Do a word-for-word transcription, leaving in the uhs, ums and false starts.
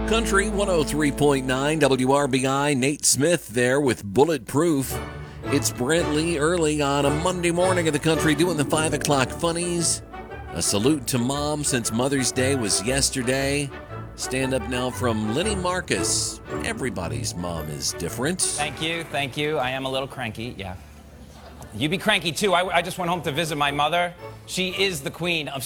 Country one oh three point nine W R B I, Nate Smith there with Bulletproof. It's Brent Lee early on a Monday morning of the country doing the five o'clock funnies. A salute to mom since Mother's Day was yesterday. Stand up now from Lenny Marcus. Everybody's mom is different. Thank you, thank you. I am a little cranky, yeah. You be cranky too. I, I just went home to visit my mother. She is the queen of